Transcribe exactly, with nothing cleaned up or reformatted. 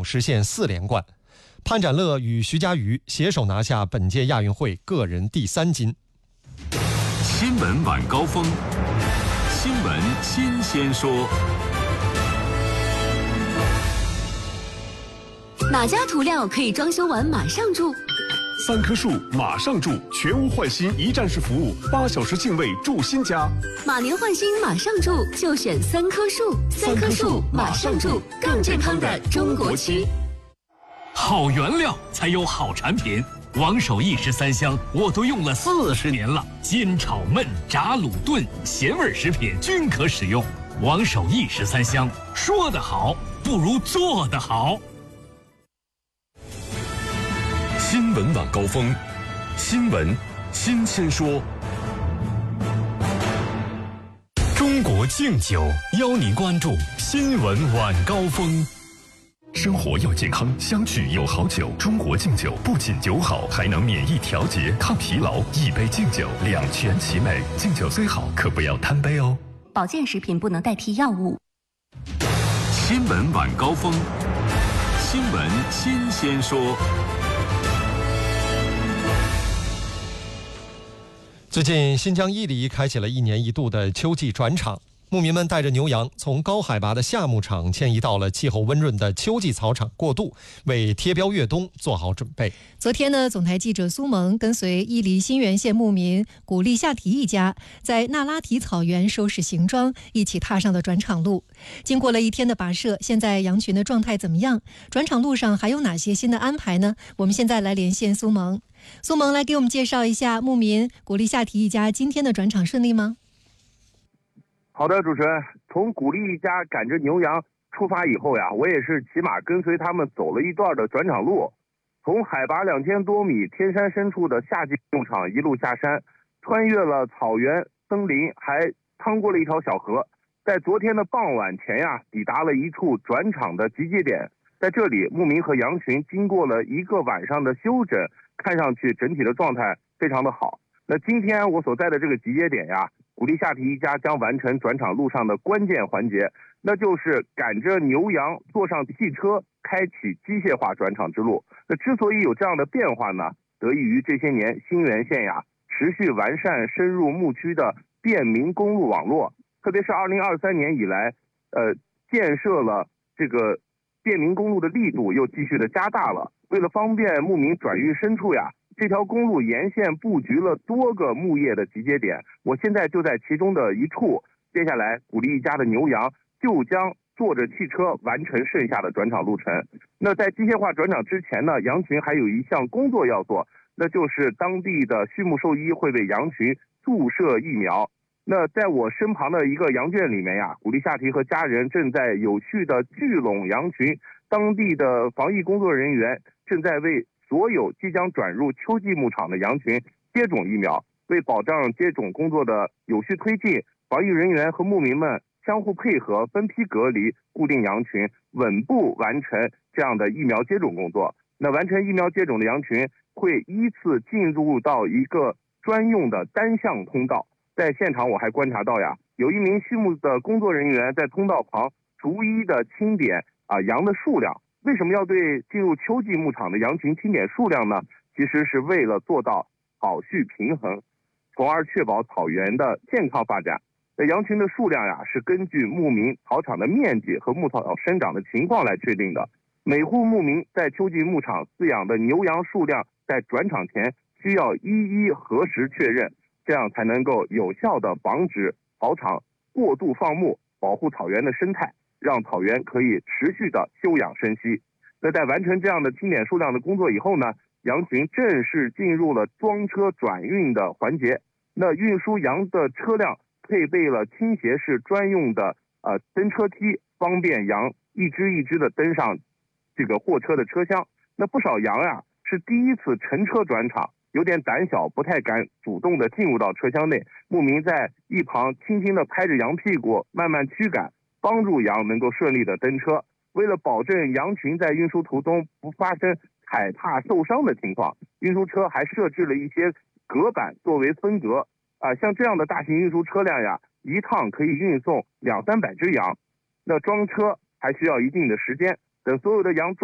统实现四连冠。潘展乐与徐嘉余携手拿下本届亚运会个人第三金。 新闻晚高峰，新闻新鲜说。 哪家涂料可以装修完马上住？ 三棵树马上住，全屋换新一站式服务，八小时净位住新家。 马年换新马上住，就选三棵树。三棵树马上住，更健康的中国区。 好原料才有好产品，王守义十三香我都用了四十年了，煎炒焖炸卤炖咸味食品均可使用。王守义十三香，说得好不如做得好。 新闻晚高峰，新闻新鲜说。 中国敬酒邀您关注新闻晚高峰。 生活要健康，相聚有好酒。中国敬酒不仅酒好，还能免疫调节、抗疲劳。一杯敬酒，两全其美。敬酒虽好，可不要贪杯哦。 保健食品不能代替药物。 新闻晚高峰，新闻新鲜说。 最近，新疆伊犁开启了一年一度的秋季转场。牧民们带着牛羊从高海拔的夏牧场迁移到了气候温润的秋季草场过渡，为贴标越冬做好准备。 昨天呢，总台记者苏萌跟随伊犁新源县牧民古力夏提一家，在那拉提草原收拾行装，一起踏上了转场路。经过了一天的跋涉，现在羊群的状态怎么样？转场路上还有哪些新的安排呢？我们现在来连线苏萌。苏萌来给我们介绍一下牧民古力夏提一家今天的转场顺利吗？ 好的，主持人，从古力一家赶着牛羊出发以后呀，我也是骑马跟随他们走了一段的转场路，从海拔两千多米天山深处的夏季牧场一路下山，穿越了草原森林，还趟过了一条小河，在昨天的傍晚前呀，抵达了一处转场的集结点。在这里，牧民和羊群经过了一个晚上的休整，看上去整体的状态非常的好。那今天我所在的这个集结点呀，古力夏提一家将完成转场路上的关键环节，那就是赶着牛羊坐上汽车，开启机械化转场之路。那之所以有这样的变化呢，得益于这些年新源县呀持续完善深入牧区的便民公路网络，特别是二零二三年以来，呃，建设了这个便民公路的力度又继续的加大了。为了方便牧民转运牲畜呀，这条公路沿线布局了多个牧业的集结点，我现在就在其中的一处。接下来，古力一家的牛羊就将坐着汽车完成剩下的转场路程。那在机械化转场之前呢，羊群还有一项工作要做，那就是当地的畜牧兽医会为羊群注射疫苗。那在我身旁的一个羊圈里面呀，古力夏提和家人正在有序的聚拢羊群，当地的防疫工作人员正在为所有即将转入秋季牧场的羊群接种疫苗。为保障接种工作的有序推进，防疫人员和牧民们相互配合，分批隔离，固定羊群，稳步完成这样的疫苗接种工作。那完成疫苗接种的羊群会依次进入到一个专用的单向通道。在现场我还观察到呀，有一名畜牧的工作人员在通道旁逐一的清点啊羊的数量。为什么要对进入秋季牧场的羊群清点数量呢？其实是为了做到草畜平衡，从而确保草原的健康发展。那羊群的数量呀，是根据牧民草场的面积和牧草生长的情况来确定的。每户牧民在秋季牧场饲养的牛羊数量，在转场前需要一一核实确认，这样才能够有效的防止草场过度放牧，保护草原的生态，让草原可以持续的休养生息。那在完成这样的清点数量的工作以后呢，羊群正式进入了装车转运的环节。那运输羊的车辆配备了倾斜式专用的呃登车梯，方便羊一只一只的登上这个货车的车厢。那不少羊呀是第一次乘车转场，有点胆小，不太敢主动的进入到车厢内。牧民在一旁轻轻的拍着羊屁股，慢慢驱赶，帮助羊能够顺利的登车。为了保证羊群在运输途中不发生踩踏受伤的情况，运输车还设置了一些隔板作为分隔啊，像这样的大型运输车辆呀，一趟可以运送两三百只羊。那装车还需要一定的时间，等所有的羊装